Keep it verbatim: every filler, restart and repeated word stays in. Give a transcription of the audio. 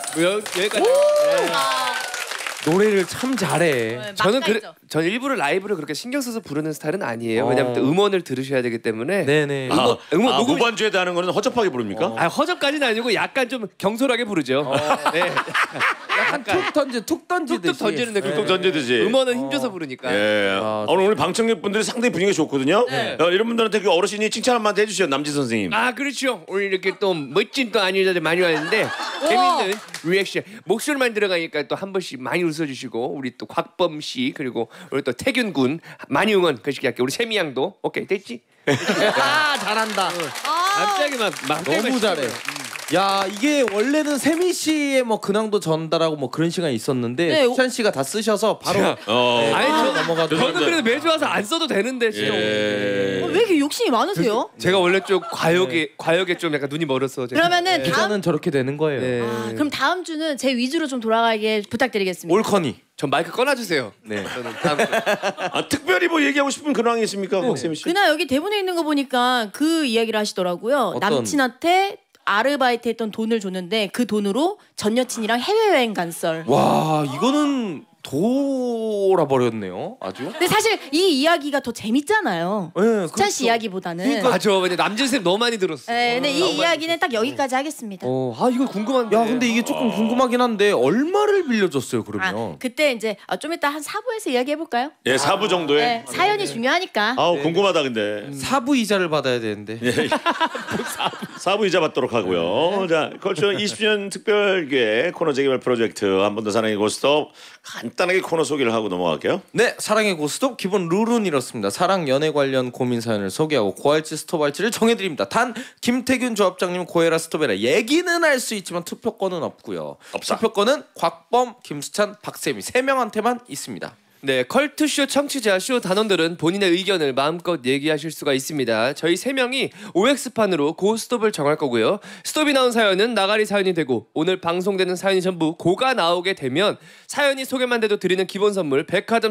뭐 여, 여기까지. 노래를 참 잘해. 네, 저는 그, 저는 일부러 라이브를 그렇게 신경 써서 부르는 스타일은 아니에요. 왜냐면 또 음원을 들으셔야 되기 때문에. 네네. 음원, 아, 음원 아, 녹음 무반주에 하는 거는 허접하게 부릅니까? 아, 허접까지는 아니고 약간 좀 경솔하게 부르죠. 어. 네. 약간 툭 던지 툭 던지듯이. 툭툭 던지는 느낌. 툭 던지듯이. 음원은 힘줘서 부르니까. 예. 아, 오늘 우리 방청객 분들이 상당히 분위기가 좋거든요. 네. 어, 이런 분들한테 그 어르신이 칭찬 한마디 해주세요, 남지 선생님. 아 그렇죠. 오늘 이렇게 또 멋진 또 아니자들 많이 왔는데 재밌는 리액션 목소리만 들어가니까 또 한 번씩 많이 웃어주시고 우리 또 곽범 씨 그리고 우리 또 태균 군 많이 응원 그렇게 할게. 우리 세미 양도 오케이 됐지? 아 잘한다. 갑자기 막, 막 너무 잘해. 야 이게 원래는 세미 씨의 뭐 근황도 전달하고 뭐 그런 시간이 있었는데 네, 수찬 씨가 다 쓰셔서 바로 어. 네, 아니, 저- 넘어가도 저는 그래도 매주 와서 안 써도 되는데 진짜. 예. 어, 왜 이렇게 욕심이 많으세요? 제가 원래 좀 과욕에 과욕에 좀 약간 눈이 멀어서 제가. 그러면은 다음 기사는 저렇게 되는 거예요. 네. 아, 그럼 다음 주는 제 위주로 좀 돌아가게 부탁드리겠습니다. 올커니. 전 마이크 꺼놔주세요. 네. 저는 다음 주. 아, 특별히 뭐 얘기하고 싶은 근황이 있습니까, 박세미 씨? 그날 여기 대본에 있는 거 보니까 그 이야기를 하시더라고요. 어떤? 남친한테 아르바이트 했던 돈을 줬는데 그 돈으로 전 여친이랑 해외여행 간 썰. 와 이거는 돌아버렸네요. 아주. 근데 사실 이 이야기가 더 재밌잖아요. 네, 수찬 씨 그렇죠. 이야기보다는. 맞아. 왜냐 남진 쌤 너무 많이 들었어. 네, 근데 이 너무 많이 이야기는 딱 여기까지 하겠습니다. 어, 아 이거 궁금한데. 야 근데 이게 조금 궁금하긴 한데 얼마를 빌려줬어요 아, 그러면? 그때 이제 아, 좀 이따 한 사 부에서 이야기해 볼까요? 예, 사부 정도에. 네, 사연이 중요하니까. 아우 궁금하다 근데. 사부 이자를 받아야 되는데. 사부 이자 받도록 하고요. 자, 컬처 이십 주년 특별기획 코너 재개발 프로젝트 한 번 더 사랑의 고스톱 간단하게 코너 소개를 하고 넘어갈게요. 네, 사랑의 고스톱 기본 룰은 이렇습니다. 사랑 연애 관련 고민 사연을 소개하고 고할지 스톱할지를 정해드립니다. 단 김태균 조합장님 고해라 스톱해라 얘기는 할 수 있지만 투표권은 없고요. 없다. 투표권은 곽범, 김수찬, 박세미 세 명한테만 있습니다. 네, 컬투쇼 청취자 쇼 단원들은 본인의 의견을 마음껏 얘기하실 수가 있습니다. 저희 세 명이 오엑스판으로 고스톱을 정할 거고요. 스톱이 나온 사연은 나가리 사연이 되고 오늘 방송되는 사연이 전부 고가 나오게 되면 사연이 소개만 돼도 드리는 기본 선물 백화점